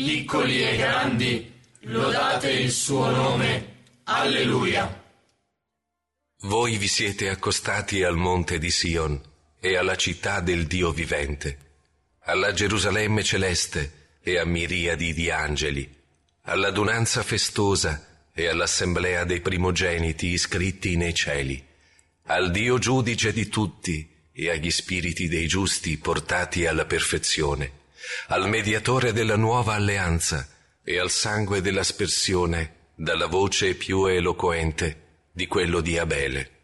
piccoli e grandi, lodate il suo nome. Alleluia. Voi vi siete accostati al monte di Sion e alla città del Dio vivente, alla Gerusalemme celeste e a miriadi di angeli, all'adunanza festosa e all'assemblea dei primogeniti iscritti nei cieli, al Dio giudice di tutti e agli spiriti dei giusti portati alla perfezione, al mediatore della nuova alleanza e al sangue dell'aspersione dalla voce più eloquente di quello di Abele.